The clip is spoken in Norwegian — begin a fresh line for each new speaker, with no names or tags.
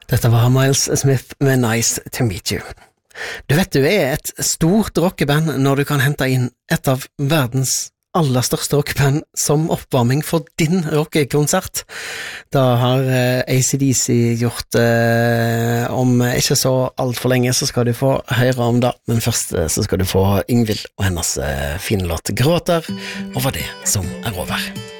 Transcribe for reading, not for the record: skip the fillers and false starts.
Dette var Miles Smith med Nice to Meet You. Du vet du er et stort rockeband når du kan hente inn et av verdens aller største rockeband som oppvarming for din rockekonsert. Da har AC/DC gjort om ikke så alt for lenge, så skal du få høre om det, men først så skal du få Yngvild og hennes fine låt Gråter over det som er over.